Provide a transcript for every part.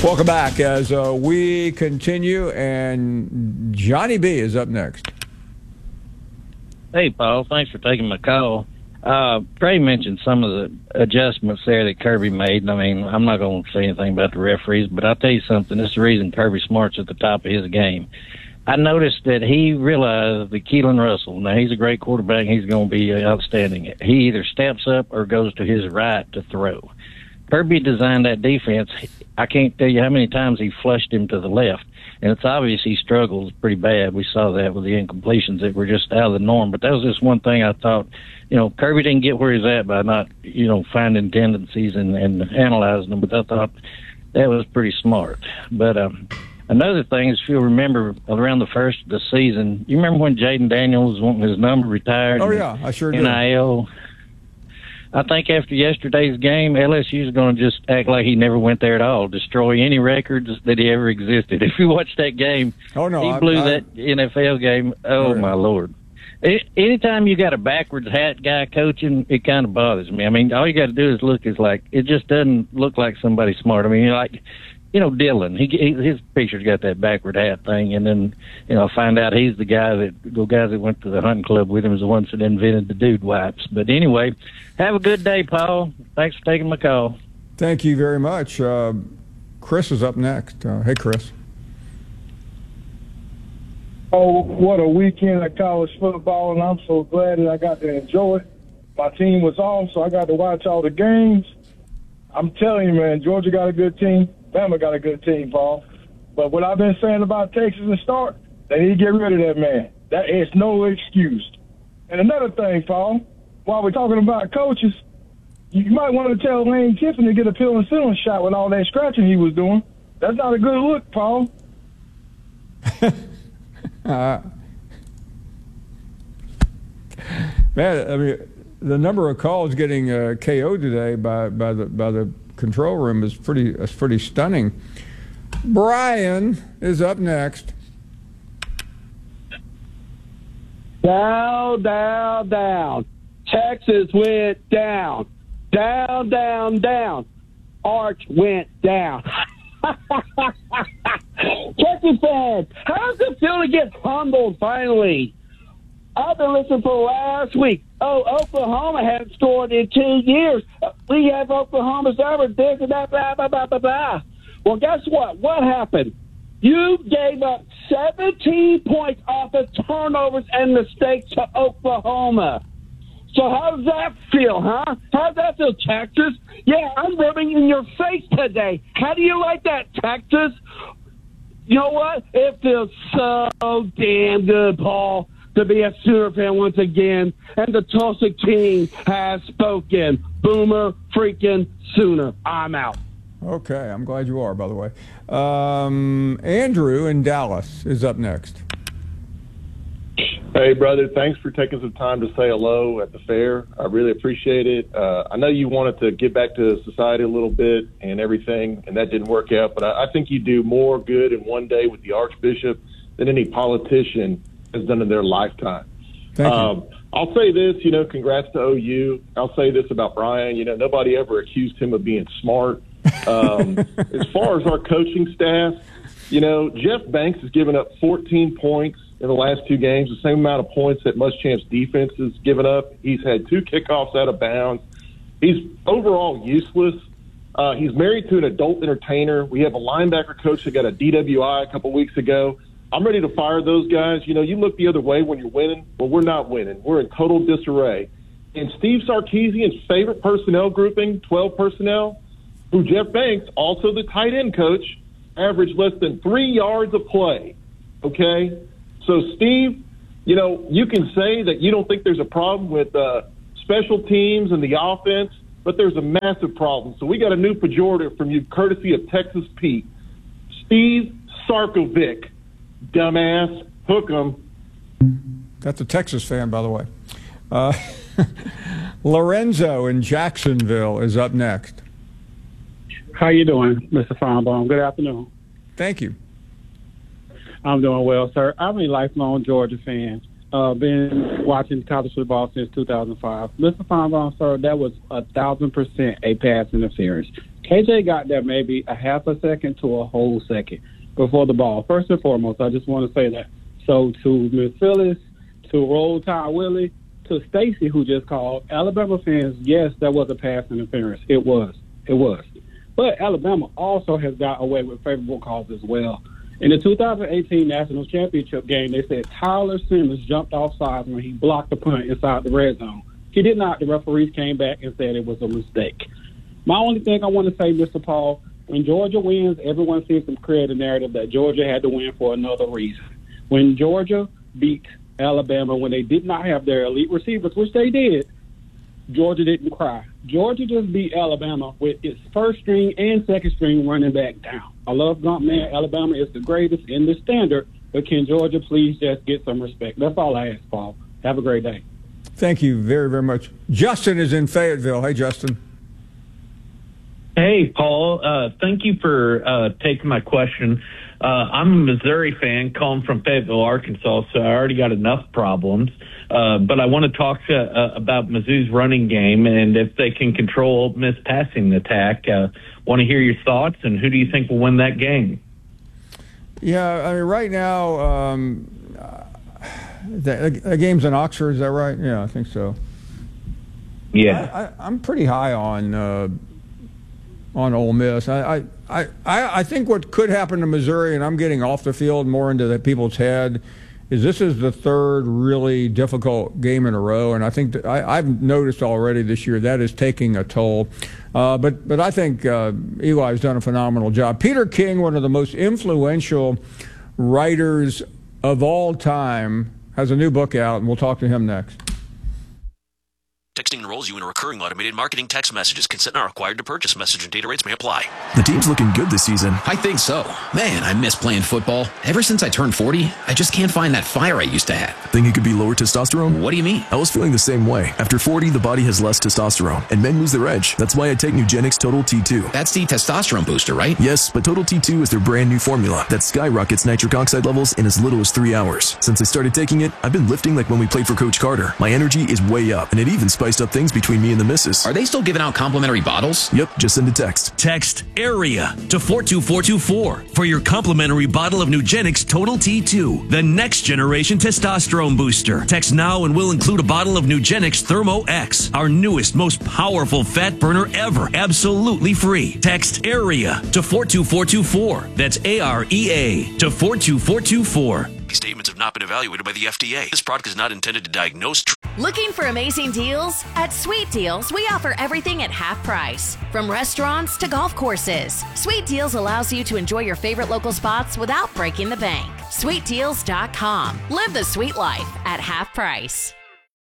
Welcome back as we continue, and Johnny B is up next. Hey, Paul. Thanks for taking my call. Trey mentioned some of the adjustments there that Kirby made. I mean, I'm not going to say anything about the referees, but I'll tell you something. This is the reason Kirby Smart's at the top of his game. I noticed that he realized that Keelan Russell, now he's a great quarterback, he's going to be outstanding. He either steps up or goes to his right to throw. Kirby designed that defense. I can't tell you how many times he flushed him to the left, and it's obvious he struggles pretty bad. We saw that with the incompletions that were just out of the norm. But that was just one thing I thought, Kirby didn't get where he's at by not, finding tendencies and analyzing them. But I thought that was pretty smart. But another thing is, if you'll remember, around the first of the season, you remember when Jaden Daniels was wanting his number retired? Oh, yeah, I sure do. NIL. I think after yesterday's game, LSU is going to just act like he never went there at all, destroy any records that he ever existed. If you watch that game, he blew that NFL game. Oh, my Lord. Anytime you got a backwards hat guy coaching, it kind of bothers me. I mean, all you got to do is look it just doesn't look like somebody smart. I mean, Dylan, his picture's got that backward hat thing, and then, I find out he's the guys that went to the hunting club with him was the ones that invented the dude wipes. But anyway, have a good day, Paul. Thanks for taking my call. Thank you very much. Chris is up next. Hey, Chris. Oh, what a weekend of college football, and I'm so glad that I got to enjoy it. My team was off, so I got to watch all the games. I'm telling you, man, Georgia got a good team. Bama got a good team, Paul. But what I've been saying about Texas and Stark, they need to get rid of that man. That is no excuse. And another thing, Paul, while we're talking about coaches, you might want to tell Lane Kiffin to get a penicillin shot with all that scratching he was doing. That's not a good look, Paul. Man, I mean, the number of calls getting KO'd today by the control room is pretty stunning. Brian is up next. Down, down, down. Texas went down. Down, down, down. Arch went down. Texas fans, how does it feel to get humbled finally? I've been listening for last week. Oh, Oklahoma hasn't scored in 2 years. We have Oklahoma's over this and that, blah, blah, blah, blah, blah. Well, guess what? What happened? You gave up 17 points off of turnovers and mistakes to Oklahoma. So how does that feel, huh? How does that feel, Texas? Yeah, I'm rubbing in your face today. How do you like that, Texas? You know what? It feels so damn good, Paul, to be a Sooner fan once again. And the Tulsa King has spoken. Boomer freaking Sooner. I'm out. Okay, I'm glad you are, by the way. Andrew in Dallas is up next. Hey, brother, thanks for taking some time to say hello at the fair. I really appreciate it. I know you wanted to get back to society a little bit and everything, and that didn't work out, but I think you do more good in one day with the Archbishop than any politician has done in their lifetime. Thank you. I'll say this, congrats to OU. I'll say this about Brian. Nobody ever accused him of being smart. As far as our coaching staff, Jeff Banks has given up 14 points in the last 2 games, the same amount of points that Muschamp's defense has given up. He's had 2 kickoffs out of bounds. He's overall useless. He's married to an adult entertainer. We have a linebacker coach that got a DWI a couple weeks ago. I'm ready to fire those guys. You look the other way when you're winning. Well, we're not winning. We're in total disarray. And Steve Sarkisian's favorite personnel grouping, 12 personnel, who Jeff Banks, also the tight end coach, averaged less than 3 yards of play. Okay? So, Steve, you can say that you don't think there's a problem with special teams and the offense, but there's a massive problem. So we got a new pejorative from you, courtesy of Texas Pete. Steve Sarkovic. Dumbass. Hook 'em. That's a Texas fan, by the way. Lorenzo in Jacksonville is up next. How you doing, Mr. Feinbaum? Good afternoon. Thank you. I'm doing well, sir. I'm a lifelong Georgia fan. Been watching college football since 2005. Mr. Feinbaum, sir, that was 1,000% a pass interference. KJ got there maybe a half a second to a whole second before the ball. First and foremost, I just want to say that. So to Miss Phyllis, to Roll Tide Willie, to Stacy, who just called, Alabama fans, yes, that was a pass interference. It was. But Alabama also has got away with favorable calls as well. In the 2018 National Championship game, they said Tyler Simmons jumped off sides when he blocked the punt inside the red zone. He did not. The referees came back and said it was a mistake. My only thing I want to say, Mr. Paul, when Georgia wins, everyone seems to create a narrative that Georgia had to win for another reason. When Georgia beat Alabama when they did not have their elite receivers, which they did, Georgia didn't cry. Georgia just beat Alabama with its first string and second string running back down. I love Gumpman. Alabama is the greatest in the standard, but can Georgia please just get some respect? That's all I ask, Paul. Have a great day. Thank you very, very much. Justin is in Fayetteville. Hey, Justin. Hey, Paul. Thank you for taking my question. I'm a Missouri fan calling from Fayetteville, Arkansas, so I already got enough problems. But I want to talk about Mizzou's running game and if they can control Ole Miss passing attack. Want to hear your thoughts, and who do you think will win that game? Yeah, I mean, right now, the game's in Oxford, is that right? Yeah, I think so. Yeah. I'm pretty high on Ole Miss. I think what could happen to Missouri, and I'm getting off the field more into the people's head, is this is the third really difficult game in a row, and I think that I've noticed already this year that is taking a toll. But I think Eli's done a phenomenal job. Peter King, one of the most influential writers of all time, has a new book out, and we'll talk to him next. Texting enrolls you in a recurring automated marketing text messages. Consent not required to purchase. Message and data rates may apply. The team's looking good this season. I think so. Man, I miss playing football. Ever since I turned 40, I just can't find that fire I used to have. Think it could be lower testosterone? What do you mean? I was feeling the same way. After 40, the body has less testosterone, and men lose their edge. That's why I take Nugenix Total T2. That's the testosterone booster, right? Yes, but Total T2 is their brand new formula that skyrockets nitric oxide levels in as little as 3 hours. Since I started taking it, I've been lifting like when we played for Coach Carter. My energy is way up, and it even spiced up things between me and the missus. Are they still giving out complimentary bottles? Yep, just send a text. Text AREA to 42424 for your complimentary bottle of Nugenix Total T2, the next generation testosterone booster. Text now and we'll include a bottle of Nugenix Thermo X, our newest, most powerful fat burner ever, absolutely free. Text AREA to 42424. That's AREA to 42424. These statements have not been evaluated by the FDA. This product is not intended to diagnose. Looking for amazing deals? At Sweet Deals, we offer everything at half price. From restaurants to golf courses, Sweet Deals allows you to enjoy your favorite local spots without breaking the bank. SweetDeals.com. Live the sweet life at half price.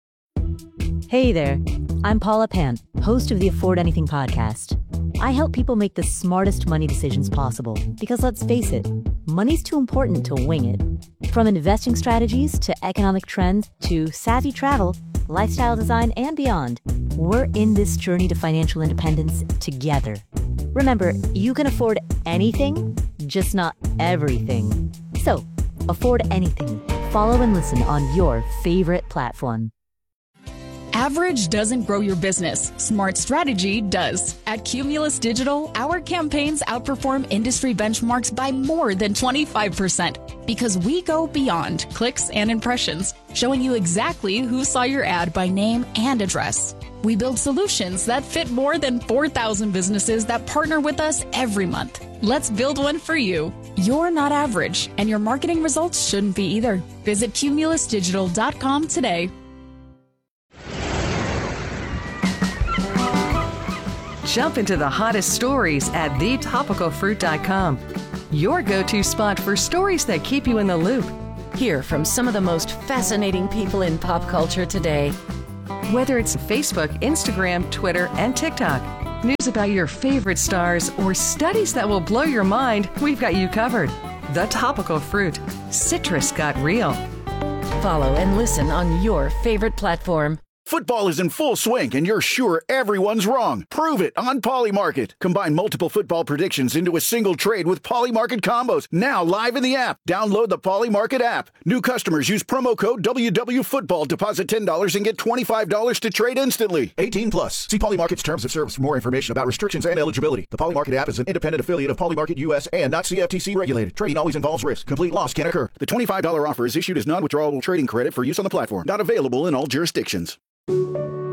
Hey there, I'm Paula Pant, host of the Afford Anything podcast. I help people make the smartest money decisions possible because, let's face it, money's too important to wing it. From investing strategies to economic trends to savvy travel, lifestyle design, and beyond, we're in this journey to financial independence together. Remember, you can afford anything, just not everything. So, afford anything. Follow and listen on your favorite platform. Average doesn't grow your business. Smart strategy does. At Cumulus Digital, our campaigns outperform industry benchmarks by more than 25% because we go beyond clicks and impressions, showing you exactly who saw your ad by name and address. We build solutions that fit more than 4,000 businesses that partner with us every month. Let's build one for you. You're not average, and your marketing results shouldn't be either. Visit cumulusdigital.com today. Jump into the hottest stories at thetopicalfruit.com. Your go-to spot for stories that keep you in the loop. Hear from some of the most fascinating people in pop culture today. Whether it's Facebook, Instagram, Twitter, and TikTok, news about your favorite stars, or studies that will blow your mind, we've got you covered. The Topical Fruit. Citrus got real. Follow and listen on your favorite platform. Football is in full swing, and you're sure everyone's wrong. Prove it on Polymarket. Combine multiple football predictions into a single trade with Polymarket combos. Now live in the app. Download the Polymarket app. New customers use promo code WWFootball. Deposit $10 and get $25 to trade instantly. 18 plus. See Polymarket's terms of service for more information about restrictions and eligibility. The Polymarket app is an independent affiliate of Polymarket US and not CFTC regulated. Trading always involves risk. Complete loss can occur. The $25 offer is issued as non-withdrawable trading credit for use on the platform. Not available in all jurisdictions.